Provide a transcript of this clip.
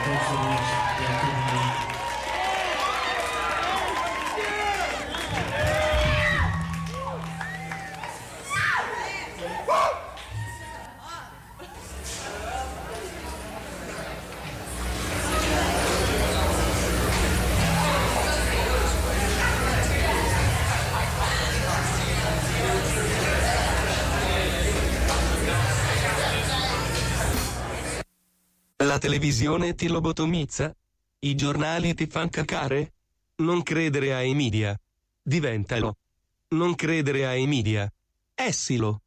La televisione ti lobotomizza? I giornali ti fan cacare? Non credere ai media. Diventalo. Non credere ai media. Essilo.